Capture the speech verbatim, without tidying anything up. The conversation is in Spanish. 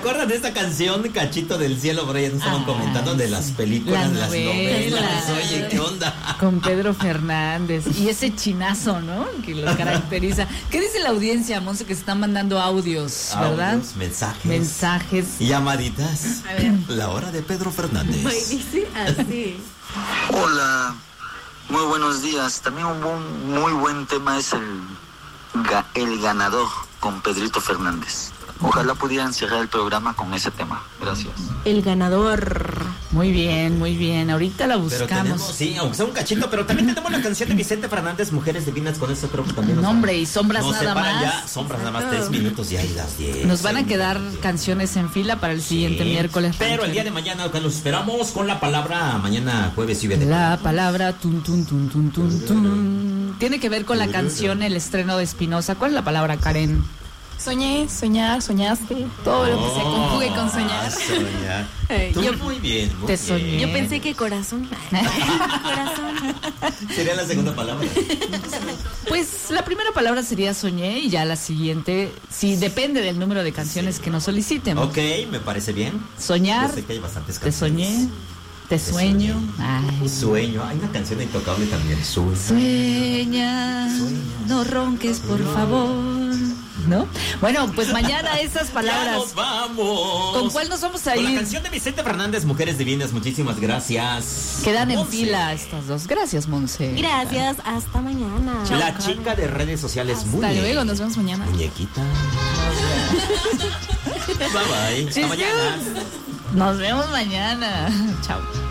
acuerdan de esta canción, Cachito del Cielo? Por ahí nos estaban ah, comentando de las películas, de las novelas. Oye, ¿qué onda? Con Pedro Fernández. Y ese chinazo, ¿no? Que lo caracteriza. ¿Qué dice la audiencia, Monse? Que se están mandando audios, ¿verdad? Audios, mensajes. Mensajes. Y llamaditas. A ver. La hora de Pedro Fernández. Dice así. Hola, muy buenos días. También un buen, muy buen tema es el, el ganador con Pedrito Fernández. Ojalá pudieran cerrar el programa con ese tema. Gracias. El ganador. Muy bien, muy bien. Ahorita la buscamos. Pero tenemos, sí, aunque sea un cachito, pero también tenemos la canción de Vicente Fernández, Mujeres Divinas. Con eso creo que también. No, hombre, y sombras nos nada separan más. Ya, sombras nada más, tres minutos y ahí las diez. Nos van a quedar canciones en fila para el siguiente sí, miércoles. Pero el día de mañana acá los esperamos con la palabra mañana jueves y viernes. La palabra tun tun tun tun tun tun. Tiene que ver con la canción, el estreno de Espinosa. ¿Cuál es la palabra, Karen? Soñé, soñar, soñaste, todo oh, lo que se conjugue con soñar. soñar. Hey, Tú yo, muy bien, muy te bien. soñé. Yo pensé que corazón. Corazón. Sería la segunda palabra. Pues la primera palabra sería soñé y ya la siguiente, sí, depende del número de canciones sí. que nos soliciten. Ok, me parece bien. Soñar. Yo sé que hay bastantes canciones. Te soñé. Te sueño. Ay. Sueño. Hay una canción intocable también. Sueña. Sueña. Sueña. No ronques, por Sueña. favor. ¿No? Bueno, pues mañana esas palabras. Ya nos vamos. ¿Con cuál nos vamos a ir? Con la canción de Vicente Fernández, Mujeres Divinas. Muchísimas gracias. Quedan Monse. En fila estas dos. Gracias, Monse. Gracias. Hasta mañana. Chao, la Karen. Chica de redes sociales. Hasta Muñe. luego. Nos vemos mañana. Muñequita. Bye bye. Hasta mañana. Nos vemos mañana. Chao.